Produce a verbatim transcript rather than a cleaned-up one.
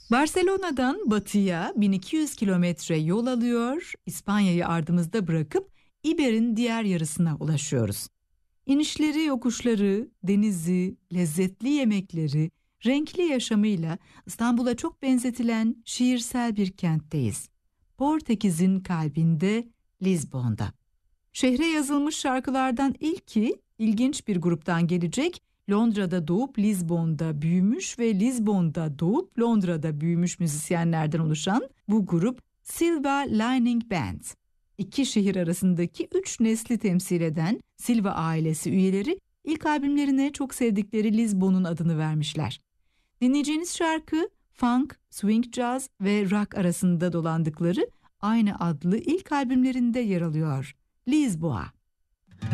Barcelona'dan batıya bin iki yüz kilometre yol alıyor, İspanya'yı ardımızda bırakıp İber'in diğer yarısına ulaşıyoruz. İnişleri, yokuşları, denizi, lezzetli yemekleri, renkli yaşamıyla İstanbul'a çok benzetilen şiirsel bir kentteyiz. Portekiz'in kalbinde, Lizbon'da. Şehre yazılmış şarkılardan ilki ilginç bir gruptan gelecek. Londra'da doğup Lizbon'da büyümüş ve Lizbon'da doğup Londra'da büyümüş müzisyenlerden oluşan bu grup Silver Lining Band. İki şehir arasındaki üç nesli temsil eden Silva ailesi üyeleri ilk albümlerine çok sevdikleri Lizbon'un adını vermişler. Dinleyeceğiniz şarkı funk, swing jazz ve rock arasında dolandıkları aynı adlı ilk albümlerinde yer alıyor. Lisboa.